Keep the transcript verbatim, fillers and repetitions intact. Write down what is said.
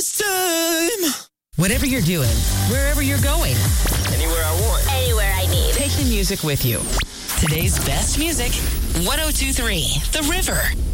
this time. Whatever you're doing, wherever you're going, Anywhere I want. Anywhere I need. take the music with you. Today's best music, one oh two three The River.